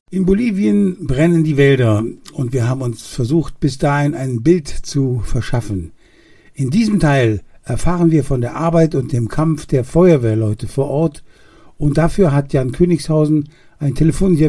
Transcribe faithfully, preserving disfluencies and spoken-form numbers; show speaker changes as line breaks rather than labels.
In Bolivien brennen die Wälder und wir haben uns versucht, bis dahin ein Bild zu verschaffen. In diesem Teil erfahren wir von der Arbeit und dem Kampf der Feuerwehrleute vor Ort und dafür hat Jan Königshausen ein Telefoninterview